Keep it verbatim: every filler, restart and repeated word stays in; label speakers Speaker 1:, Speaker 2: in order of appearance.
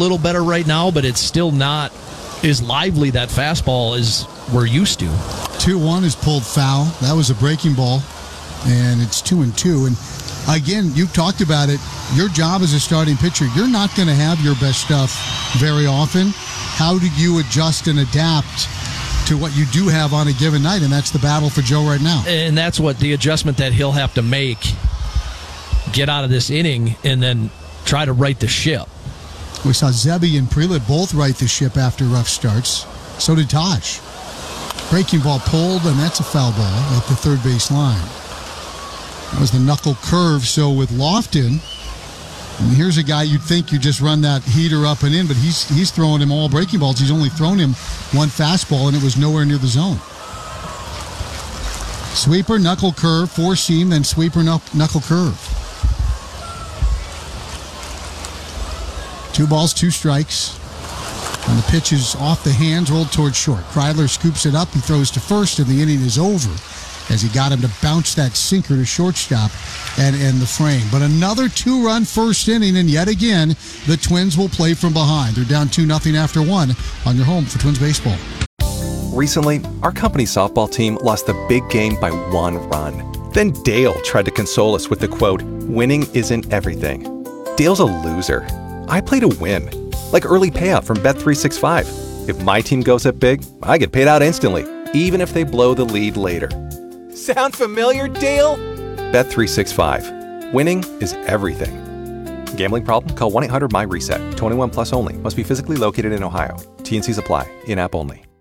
Speaker 1: little better right now, but it's still not as lively, that fastball, as we're used to.
Speaker 2: two one is pulled foul. That was a breaking ball, and it's two and two. And again, you've talked about it. Your job as a starting pitcher, you're not going to have your best stuff very often. How do you adjust and adapt to what you do have on a given night? And that's the battle for Joe right now.
Speaker 1: And that's what the adjustment that he'll have to make. Get out of this inning and then try to right the ship.
Speaker 2: We saw Zebby and Prelit both right the ship after rough starts. So did Taj. Breaking ball pulled, and that's a foul ball at the third base line. That was the knuckle curve. So with Lofton, and here's a guy you'd think you just run that heater up and in, but he's he's throwing him all breaking balls. He's only thrown him one fastball, and it was nowhere near the zone. Sweeper, knuckle curve, four seam, then sweeper, knuckle curve. Two balls, two strikes. And the pitch is off the hands, rolled towards short. Kreidler scoops it up. He throws to first, and the inning is over as he got him to bounce that sinker to shortstop and end the frame. But another two-run first inning, and yet again, the Twins will play from behind. They're down two nothing after one on your home for Twins baseball.
Speaker 3: Recently, our company softball team lost the big game by one run. Then Dale tried to console us with the quote, "Winning isn't everything." Dale's a loser. I play to win, like early payout from Bet three sixty-five. If my team goes up big, I get paid out instantly, even if they blow the lead later. Sound familiar, Dale? Bet three sixty-five. Winning is everything. Gambling problem? Call one eight hundred M Y RESET. twenty-one plus only. Must be physically located in Ohio. T N Cs apply. In-app only.